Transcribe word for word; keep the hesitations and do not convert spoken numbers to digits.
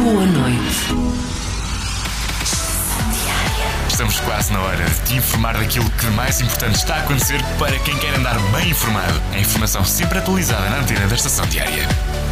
Boa noite. Estamos quase na hora de te informar daquilo que de mais importante está a acontecer para quem quer andar bem informado. A informação sempre atualizada na antena da Estação Diária.